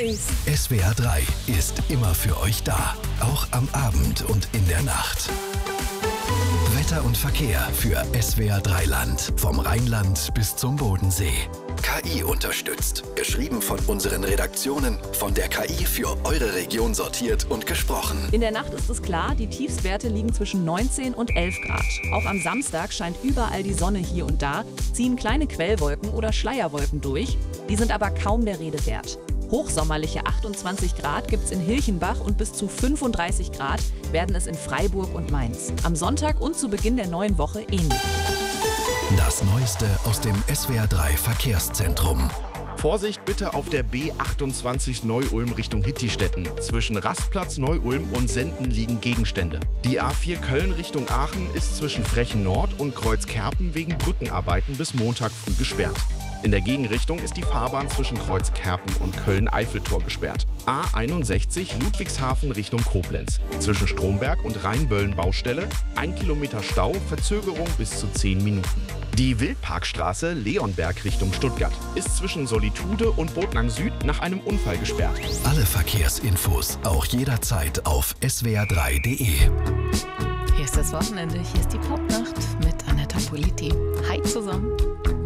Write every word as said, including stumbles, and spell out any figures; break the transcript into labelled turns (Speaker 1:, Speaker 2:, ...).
Speaker 1: nice.
Speaker 2: S W R drei ist immer für euch da, auch am Abend und in der Nacht. Wetter und Verkehr für S W R drei Land, vom Rheinland bis zum Bodensee. K I unterstützt, geschrieben von unseren Redaktionen, von der K I für eure Region sortiert und gesprochen.
Speaker 3: In der Nacht ist es klar, die Tiefstwerte liegen zwischen neunzehn und elf Grad. Auch am Samstag scheint überall die Sonne hier und da, ziehen kleine Quellwolken oder Schleierwolken durch. Die sind aber kaum der Rede wert. Hochsommerliche achtundzwanzig Grad gibt es in Hilchenbach und bis zu fünfunddreißig Grad werden es in Freiburg und Mainz. Am Sonntag und zu Beginn der neuen Woche ähnlich.
Speaker 2: Das Neueste aus dem S W R drei Verkehrszentrum.
Speaker 4: Vorsicht bitte auf der B achtundzwanzig Neu-Ulm Richtung Hittistetten. Zwischen Rastplatz Neu-Ulm und Senden liegen Gegenstände. Die A vier Köln Richtung Aachen ist zwischen Frechen Nord und Kreuzkerpen wegen Brückenarbeiten bis Montag früh gesperrt. In der Gegenrichtung ist die Fahrbahn zwischen Kreuzkerpen und Köln-Eiffeltor gesperrt. A einundsechzig Ludwigshafen Richtung Koblenz. Zwischen Stromberg und Rheinböllen-Baustelle, ein Kilometer Stau, Verzögerung bis zu zehn Minuten. Die Wildparkstraße Leonberg Richtung Stuttgart ist zwischen Solitude und Botnang Süd nach einem Unfall gesperrt.
Speaker 2: Alle Verkehrsinfos auch jederzeit auf S W R drei Punkt de.
Speaker 1: Hier ist das Wochenende, hier ist die Popnacht mit Anetta Politi. Hi zusammen.